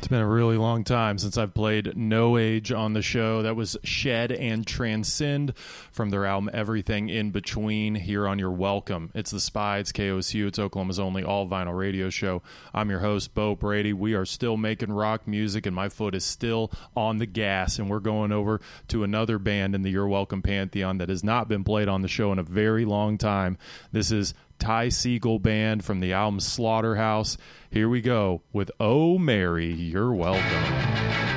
It's been a really long time since I've played No Age on the show. That was Shed and Transcend from their album Everything in Between here on Your Welcome. It's The Spy, it's KOSU, it's Oklahoma's only all-vinyl radio show. I'm your host, Bo Brady. We are still making rock music, and my foot is still on the gas, and we're going over to another band in the Your Welcome pantheon that has not been played on the show in a very long time. This is Ty Segall Band from the album Slaughterhouse. Here we go with Oh Mary, You're Welcome.